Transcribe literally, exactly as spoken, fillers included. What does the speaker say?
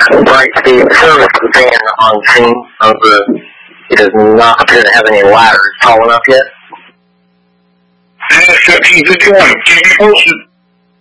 Right, the service van on scene of the, it does not appear to have any ladders tall enough yet. seventeen fifty-one, keep me posted.